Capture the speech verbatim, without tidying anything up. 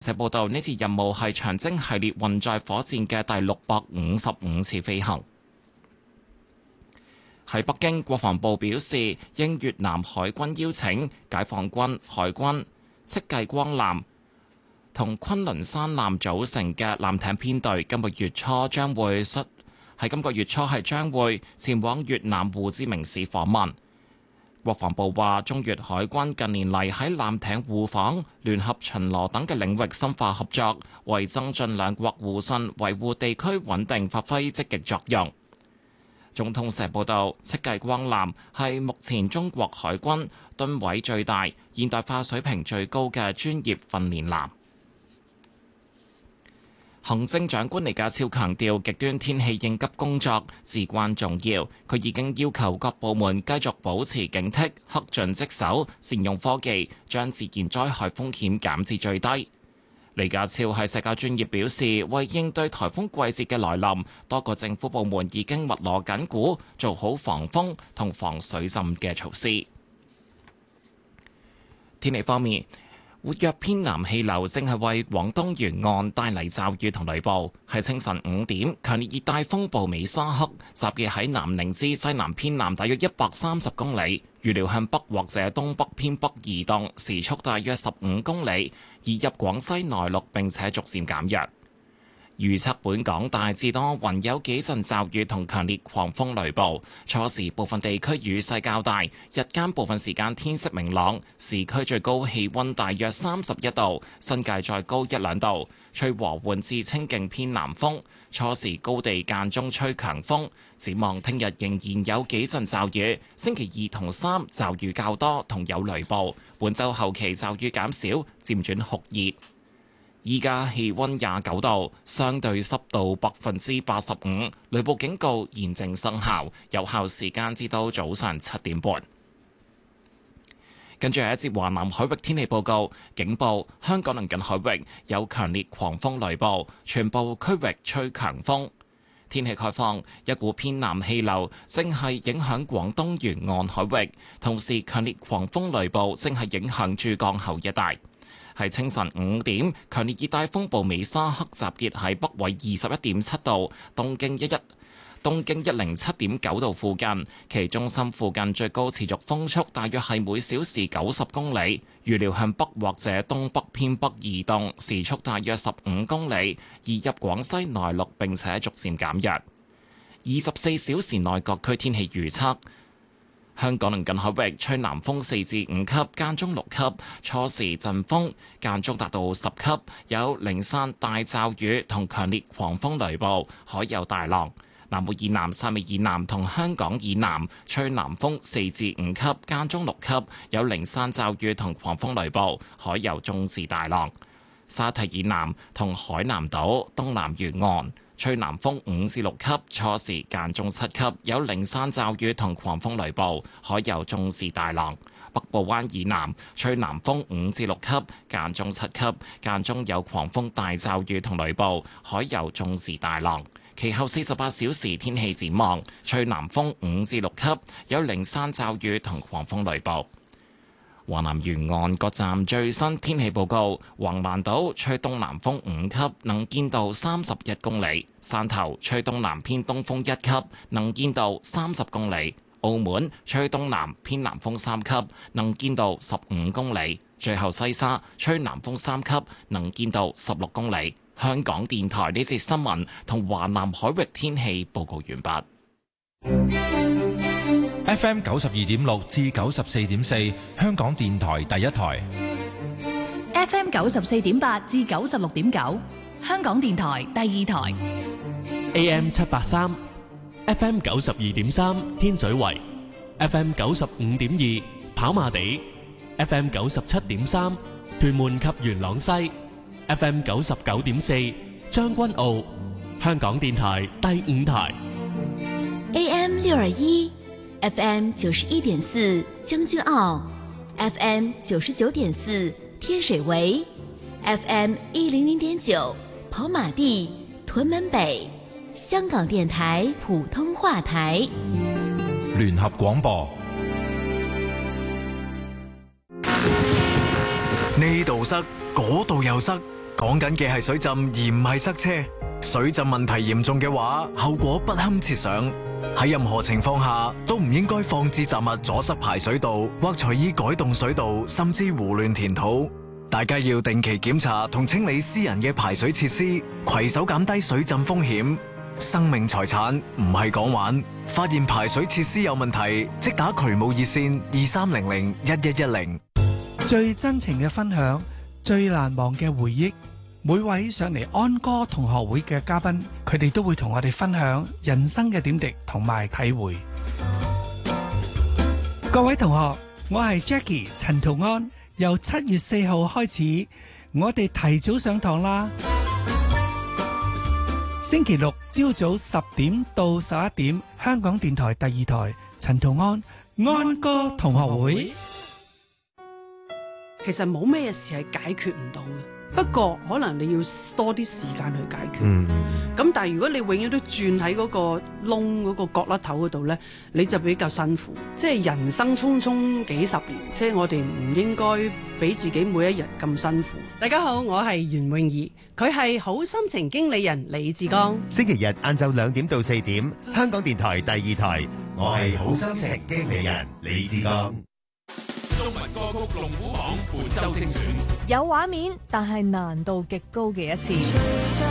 社報道，呢次任務係長征系列運載火箭嘅第六百五十五次飛行。喺北京，國防部表示，應越南海軍邀請，解放軍、海軍、戚繼光艦同昆崙山艦組成嘅艦艇編隊，今個月初將會率喺今個月初係將會前往越南胡志明市訪問。國防部話，中越海軍近年嚟喺艦艇互訪、聯合巡邏等嘅領域深化合作，為增進兩國互信、維護地區穩定發揮積極作用。總統社報道，戚繼光艦係目前中國海軍噸位最大、現代化水平最高嘅專業訓練艦。行政長官李家超強調，極端天氣應急工作至關重要。佢已經要求各部門繼續保持警惕，恪盡職守，善用科技，將自然災害風險減至最低。李家超喺社交專頁表示，為應對颱風季節嘅來臨，多個政府部門已經密鑼緊鼓，做好防風同防水浸嘅措施。天氣方面，活躍偏南氣流正係為廣東沿岸帶嚟驟雨同雷暴。喺清晨五點，強烈熱帶風暴美沙克集結喺南寧之西南偏南大約一百三十公里，預料向北或者東北偏北移動，時速大約十五公里，移入廣西內陸並且逐漸減弱。預測本港大致多雲，有幾陣驟雨同強烈狂風雷暴。初時部分地區雨勢較大，日間部分時間天色明朗。市區最高氣溫大約三十一度，新界再高一兩度。吹和緩至清勁偏南風，初時高地間中吹強風。展望聽日仍然有幾陣驟雨，星期二同三驟雨較多同有雷暴。本週後期驟雨減少，漸轉酷熱。依家氣溫廿九度，相對濕度百分之八十五，雷暴警告現正生效，有效時間至到早上七點半。跟住係一節華南海域天氣報告，警報：香港鄰近海域有強烈狂風雷暴，全部區域吹強風。天氣概況：一股偏南氣流正係影響廣東沿岸海域，同時強烈狂風雷暴正係影響珠江口一帶。喺清晨五點，強烈熱帶風暴美沙克集結喺北緯二十一點七度、東經一一東經一零七點九度附近，其中心附近最高持續風速大約係每小時九十公里，預料向北或者東北偏北移動，時速大約十五公里，移入廣西內陸並且逐漸減弱。二十四小時內各區天氣預測。香港鄰近海域吹南風四至五級，間中六級，初時陣風，間中達到十級，有零散大驟雨同強烈狂風雷暴，海有大浪。南澳以南、汕尾以南同香港以南吹南風四至五級，間中六級，有零散驟雨同狂風雷暴，海有中至大浪。沙堤以南同海南島東南沿岸吹南風五至六級，初時間中七級，有零散驟雨同狂風雷暴，海有中至大浪。北部灣以南吹南風五至六級，間中七級，間中有狂風大驟雨同雷暴，海有中至大浪。其後四十八小時天氣展望，吹南風五至六級，有零散驟雨同狂風雷暴。華南沿岸各站最新天氣報告：橫瀾島吹東南風五級，能見度三十一公里；汕頭吹東南偏東風一級，能見度三十公里；澳門吹東南偏南風三級，能見度十五公里；最後西沙吹南風三級，能見度十六公里。香港電台呢節新聞同華南海域天氣報告完畢。 F M 九十二點六至九十四點四，香港電台第一台。 F M 九十四點八至九十六點九，香港電台第二台。 A M 七八三，F M 九十二點三，天水圍；F M 九十五點二，跑馬地；F M 九十七點三，屯門及元朗西；F M 九十九點四，將軍澳。香港電台第五台。 A M 六二一。F M 九十一點四將軍澳 ，F M 九十九點四天水圍 ，F M 一零零點九跑馬地屯門北，香港電台普通話台。 聯合廣播。 呢度塞，嗰度又塞， 講緊嘅係水浸而唔係塞車。水浸問題嚴重嘅話，後果不堪設想。喺任何情況下都唔應該放置雜物阻塞排水道，或隨意改動水道，甚至胡亂填土。大家要定期檢查同清理私人嘅排水設施，攜手減低水浸風險。生命財產唔係講玩，發現排水設施有問題，即打渠務熱線二三零零一一一零。 最真情嘅分享，最難忘嘅回憶。每位上嚟安歌同學會嘅嘉賓，佢哋都會同我哋分享人生嘅點滴同埋體會。各位同學，我係 Jackie 陳圖安。由七月四號開始，我哋提早上堂啦。星期六朝早十點到十一點，香港電台第二台陳圖安安歌同學會。 其實冇咩事係解決唔到嘅。不過可能你要多啲時間去解決，咁、嗯、但係如果你永遠都轉喺嗰個窿嗰個角落頭嗰度呢，你就比較辛苦。即係人生匆匆幾十年，即係我哋唔應該俾自己每一日咁辛苦。大家好，我係袁詠儀，佢係好心情經理人李志剛。 星期日晏晝兩點到四點，香港電台第二台，我係好心情經理人李志剛。 中文歌曲龍虎榜本周精選， 有畫面但係難度極高嘅一次。